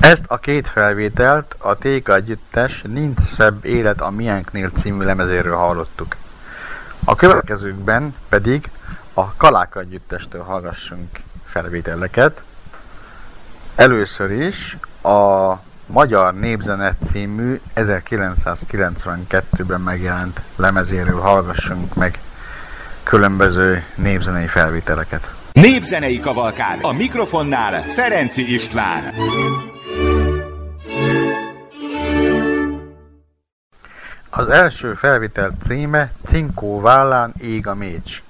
Ezt a két felvételt a Téka együttes Nincs szebb élet a miénknél című lemezéről hallottuk. A következőkben pedig a Kaláka együttestől hallgassunk felvételeket. Először is a Magyar Népzene című 1992-ben megjelent lemezéről hallgassunk meg különböző népzenei felvételeket. Népzenei kavalkád, a mikrofonnál Ferenci István. Az első felvétel címe Cinkó vállán ég a mécs.